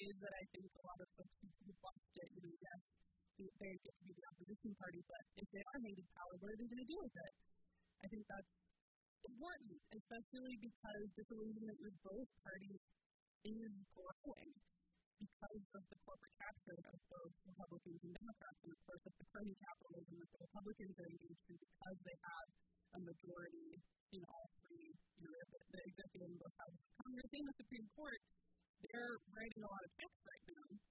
ways that I think a lot of folks who watched it, yes, they get to be the opposition party, but if they are made in power, what are they going to do with it? I think that's important, especially because disillusionment with both parties is growing because of the corporate capture of both Republicans and Democrats, and of course of the crony capitalism that the Republicans are engaged in because they have a majority in all three, the executive and both houses of Congress and the Supreme Court. They're writing a lot of checks right now